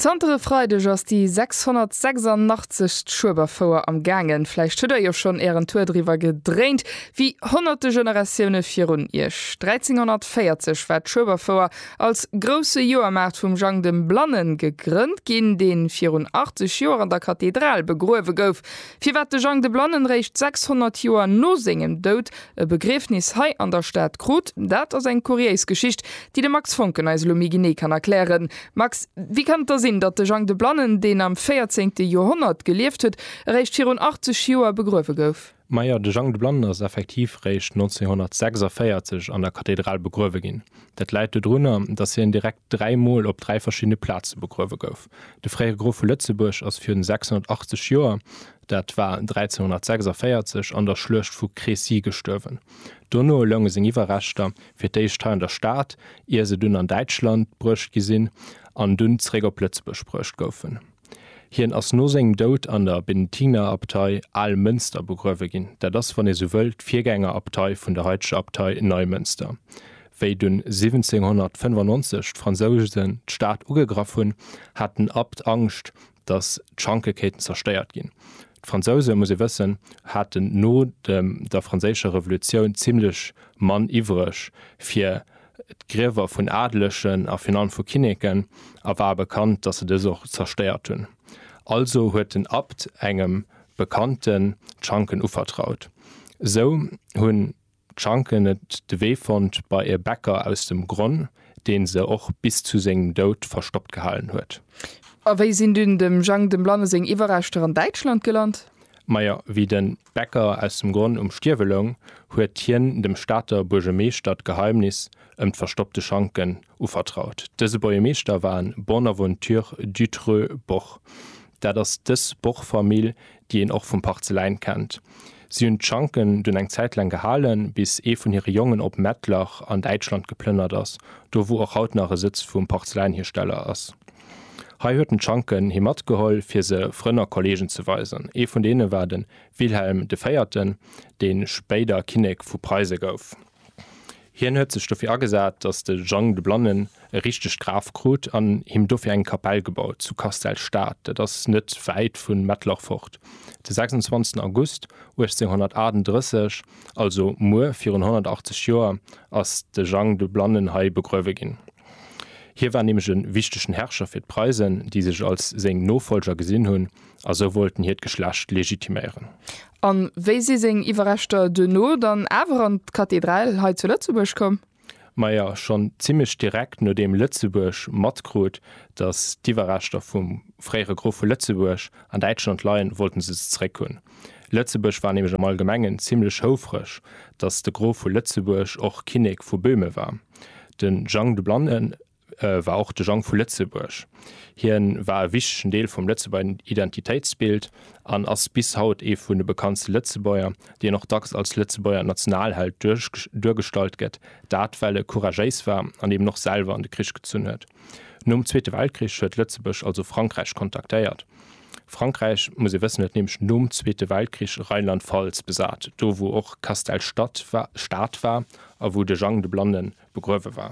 Zantere Freude ass die 686 Schuberfoer am Gangen. Vielleicht huet jo schon Ären Tourdriwer gedreht, wie hunderte Generationune virun Ich. 1340 war Schuberfoer als grosse Joermarkt vum Jean dem Blannen gegrünnt, ginn den 84 Joer an der Kathedral begroewe gouf. Fi wat de Jean de Blannen recht 600 Joer no segem Dout, e Begriffnis hei an der Stadt Grot, dat ass eng Kuriesgeschicht, die de Max Fonken als Lomigine kann erklären. Max, wie kann das sinn, dat de Jean de Blannen, den am 14. Jahrhundert gelieft huet, recht 84 Joer begroewe gouf? Meier de Jean de Blannen ass effektiv recht 1946 an der Kathedral begroewe ginn. Dat leite drunner, dat se en direkt 3 Mal op 3 verschiedene Plaze begroewe gouf. De Fréie Grof vu Lützeburg ass fir den 680 Joer, dat war 1346 an der Schlucht vu Crécy gestøwen. Donno lange seg iwwerrechtter fir d'éicht an der Staat, se dünn an Deutschland bruecht gesinn, an dünn Träger Plötzburg bruecht goufen. Hien ass no seng Dout an der Benediktinerabtei Allmünster begroewe ginn, dat das wann e so wëlt Viergängerabtei vun der Heitsche Abtei in Neumünster. Wéi dun 1795 d'Franzausen d'Staat ugegraf hunn, hat den Abt Angst, dass d'Schankeketen zersteiert ginn. Franzose muss wëssen hatten no der Franzéscher Revolution ziemlich mann iwrech fir d'Gräwer vun Adlechen a Finan vu Kinneken awer bekannt, dat se dës och zersteiert hunn. Also huet den Abt engem bekannten Schanken uvertraut. So hunn Schanken net de Weefond bei e Bäcker aus dem Gronn, den se och bis zu segen Dout verstoppt gehalen huet. Aéi sinn dun dem Jean dem Blannen seg Iwerrechter an Deutschland gelernt? Meier wie den Bäcker aus dem Gronn Stierwelung huet hien dem Stadter Burgemeester Geheimnis d'verstoppte Schanken uvertraut. Dëse Burgemeester waren Bonaventure Dutreux Boch, dat ass dës Bochfamilie, die en och vum Parzelein kennt. Sie hun Schanken dun eng Zeitlang gehalen, bis vun hire Jungen op Mettlach an Deutschland geplünnert ass, do wo auch hautnare Sitz vum Porzellanhersteller ass. Hei hueten Schanken hi mat geholl fir se frënner Kollegen zu weisen. Vun dene war den Wilhelm de Feierten, den Spéider Kinnek vu Preise gouf. Hien huet sech dofir agesat, dats de Jean de Blannen e richteg Graf krut an him dofir eng Kapell gebaut zu Kastelstaat, dat ass net weit vun Mettlach focht. De 26. August 1838, also Mo 480 Joer, ass de Jean de Blannen hei begroewe ginn. Hier war nämlich een wichtigchen Herrscher fir d'Preisen, die sich als seng Nofolger gesinn hunn, also wollten hier d'Geschlecht legitimieren. An wéi se seng Iwerrechter de no dann awer an d'Kathedral heit zu Lützeburg kom? Meier schon ziemlich direkt no dem Lützeburg mat grot, dats d'Iwerrechter vum Fréiere Grof vu Lützeburg an Deutschland leiien wollten se zréck hunn. Lützeburg war nämlich am Allgemengen ziemlich houfrech, dats de Grof vu Lützeburg och Kinnek vu Böhme war. Den Jean de Blannen war auch de Jean vu Lützeburg. Hien war e wichtigen Deel vum Lützeburger Identitätsbild an ass bis haut vun de bekannte Lützebäuer, die noch dacks als Lützebäuer Nationalhalt durchgestalt gëtt, datwelle couragéis war an dem noch selber an de Krisch gezünn huet. Nom Zweite Weltkrieg huet Lützeburg also Frankreich kontaktéiert. Frankreich muss wissen net nämlich nom Zweite Weltkrieg Rheinland-Pfalz besat, do wo och Kastelstadt Staat war, a wo de Jean de Blannen begroewe war.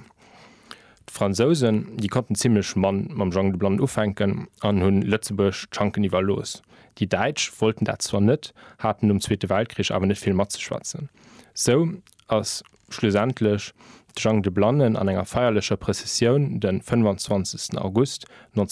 Franzosen, die konnten ziemlich Mann mam Jean de Blannen ufenken an hunn Lützeburg Schanken iwwer los. Die Deitsch wollten dat zwar net, hatten um Zweite Weltkrieg aber net viel mat zu schwatzen. So ass schlussendlich Jean de Blannen an enger feierlicher Präzision den 25. August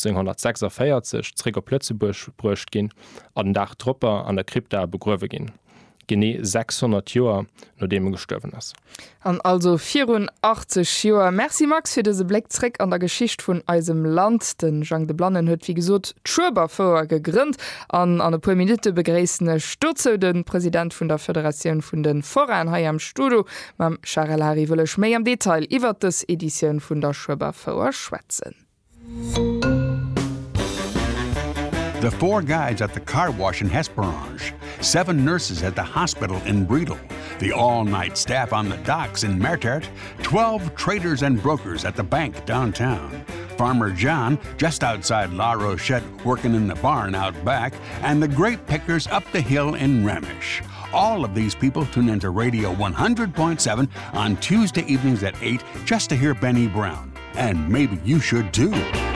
1946 Träger Plötzeburg bruecht ginn, an den Dach Tropper an der Krypta begroewe ginn. Genné 600 Joer no dem gestøwen ass. An also 84 Joer. Merci Max fir dese Blickzreck an der Geschicht vun eisem Land. Den Jean de Blannen huet wie gesot Schuberfoer gegrünnt an e puer Minute begréissenne Stutze den Präsident vun der Föderation vun den Foren hai am Studio mam Charles Harry wëlech méi am Detail iwwer des Editionioun vun der Schuberfoer schwätzen. The 4 guides at the car wash in Hesperange, 7 nurses at the hospital in Bredel, the all-night staff on the docks in Mertert, 12 traders and brokers at the bank downtown, Farmer John just outside La Rochette working in the barn out back, and the grape pickers up the hill in Remish. All of these people tune into Radio 100.7 on Tuesday evenings at 8 just to hear Benny Brown. And maybe you should too.